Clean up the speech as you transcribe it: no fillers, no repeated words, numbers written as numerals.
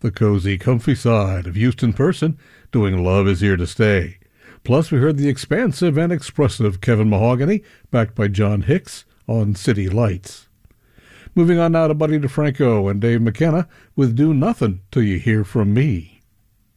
the cozy, comfy side of Houston Person doing Love Is Here to Stay. Plus, we heard the expansive and expressive Kevin Mahogany, backed by John Hicks, on City Lights. Moving on now to Buddy DeFranco and Dave McKenna with Do Nothing Till You Hear From Me.